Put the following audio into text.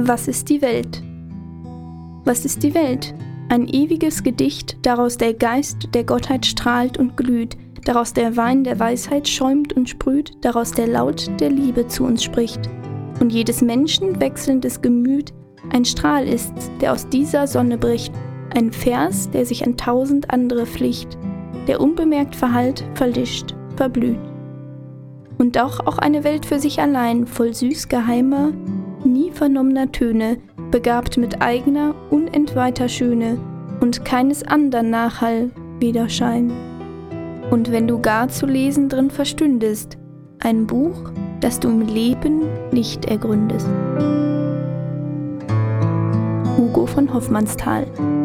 Was ist die Welt? Was ist die Welt? Ein ewiges Gedicht, daraus der Geist der Gottheit strahlt und glüht, daraus der Wein der Weisheit schäumt und sprüht, daraus der Laut der Liebe zu uns spricht. Und jedes Menschen wechselndes Gemüt ein Strahl ist's, der aus dieser Sonne bricht, ein Vers, der sich an 1000 andere flicht, der unbemerkt verhallt, verlischt, verblüht. Und doch auch eine Welt für sich allein, voll süß geheimer, nie vernommener Töne, begabt mit eigener, unentweihter Schöne und keines andern Nachhall, Widerschein. Und wenn du gar zu lesen drin verstündest, ein Buch, das du im Leben nicht ergründest. Hugo von Hofmannsthal.